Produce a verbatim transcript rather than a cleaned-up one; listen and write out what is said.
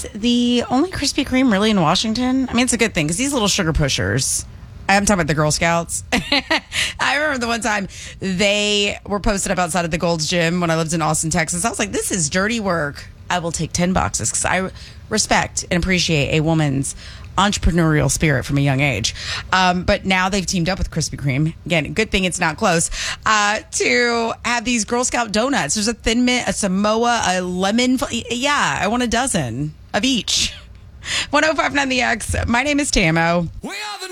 is the only Krispy Kreme really in Washington. I mean, it's a good thing because these little sugar pushers. I'm talking about the Girl Scouts. I remember the one time they were posted up outside of the Gold's Gym when I lived in Austin, Texas. I was like, this is dirty work. I will take ten boxes because I respect and appreciate a woman's entrepreneurial spirit from a young age. Um, but now they've teamed up with Krispy Kreme. Again, good thing it's not close. Uh, to have these Girl Scout donuts. There's a Thin Mint, a Samoa, a lemon. Yeah, I want a dozen of each. one oh five point nine The X. My name is Tamo. We are